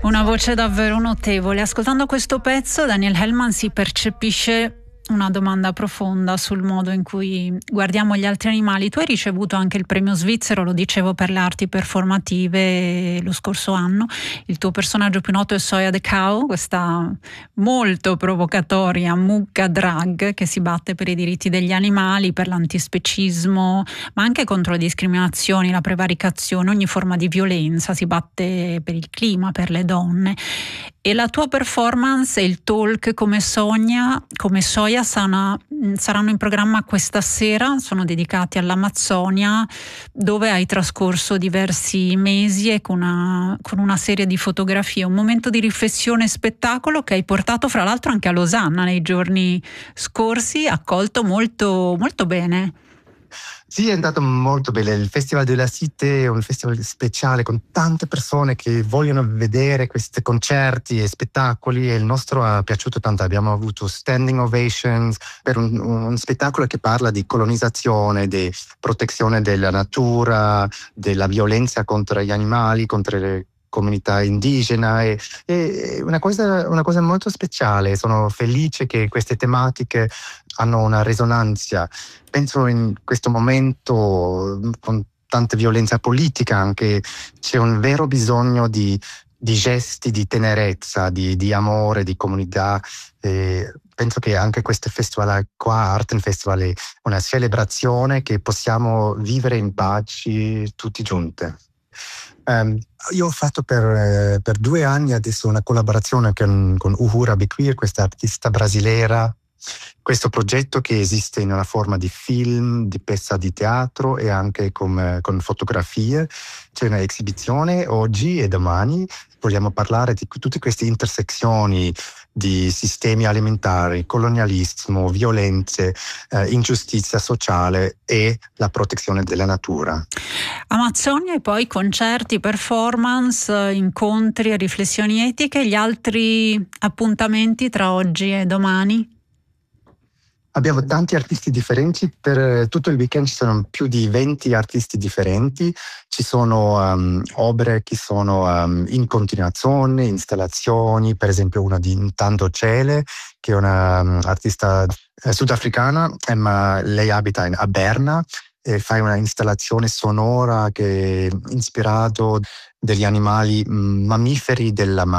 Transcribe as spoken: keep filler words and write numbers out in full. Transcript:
Una voce davvero notevole. Ascoltando questo pezzo, Daniel Hellman si percepisce una domanda profonda sul modo in cui guardiamo gli altri animali. Tu hai ricevuto anche il premio svizzero, lo dicevo, per le arti performative lo scorso anno. Il tuo personaggio più noto è Soya the Cow, questa molto provocatoria mucca drag che si batte per i diritti degli animali, per l'antispecismo, ma anche contro le discriminazioni, la prevaricazione, ogni forma di violenza. Si batte per il clima, per le donne. E la tua performance e il talk come Sonia, come Soia sana, saranno in programma questa sera, sono dedicati all'Amazzonia, dove hai trascorso diversi mesi e con una, con una serie di fotografie, un momento di riflessione e spettacolo che hai portato fra l'altro anche a Losanna nei giorni scorsi, accolto molto, molto bene. Sì, è andato molto bene. Il Festival della Cité è un festival speciale con tante persone che vogliono vedere questi concerti e spettacoli e il nostro ha piaciuto tanto. Abbiamo avuto standing ovations per un, un spettacolo che parla di colonizzazione, di protezione della natura, della violenza contro gli animali, contro le comunità indigena. E, e una cosa, una cosa molto speciale. Sono felice che queste tematiche hanno una risonanza. Penso in questo momento con tanta violenza politica anche c'è un vero bisogno di, di gesti di tenerezza, di, di amore, di comunità. E penso che anche questo festival qua, Arten Festival, è una celebrazione che possiamo vivere in pace tutti giunti. Um, io ho fatto per, eh, per due anni adesso una collaborazione con, con Uhura Bequir, questa artista brasiliera. Questo progetto che esiste in una forma di film, di pezza di teatro e anche con, con fotografie. C'è una esibizione oggi e domani. Vogliamo parlare di tutte queste intersezioni di sistemi alimentari, colonialismo, violenze, eh, ingiustizia sociale e la protezione della natura. Amazzonia e poi concerti, performance, incontri e riflessioni etiche. Gli altri appuntamenti tra oggi e domani? Abbiamo tanti artisti differenti, per tutto il weekend ci sono più di venti artisti differenti, ci sono um, opere che sono um, in continuazione, installazioni, per esempio una di Intanto Cele, che è una um, artista eh, sudafricana, eh, ma lei abita in, a Berna e fa una installazione sonora che è ispirato degli animali mm, mammiferi della